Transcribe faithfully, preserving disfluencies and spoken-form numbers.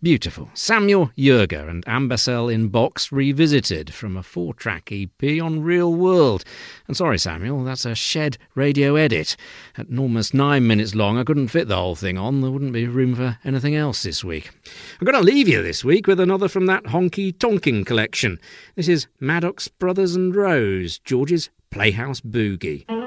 Beautiful. Samuel Yerger and Ambassador in Box revisited from a four-track E P on Real World. And sorry, Samuel, that's a shed radio edit. At almost nine minutes long, I couldn't fit the whole thing on. There wouldn't be room for anything else this week. I'm going to leave you this week with another from that Honky Tonkin collection. This is Maddox Brothers and Rose, George's Playhouse Boogie.